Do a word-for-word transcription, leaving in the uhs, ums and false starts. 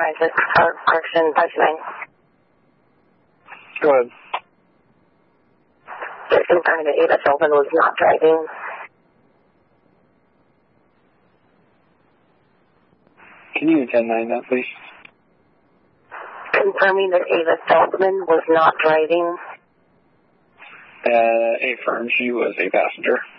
summarize this part, correction, questioning. Go ahead. Just confirming that Ava Sullivan was not driving. Can you ten nine that, please? Confirming that Ava Feldman was not driving. Uh, affirm she was a passenger.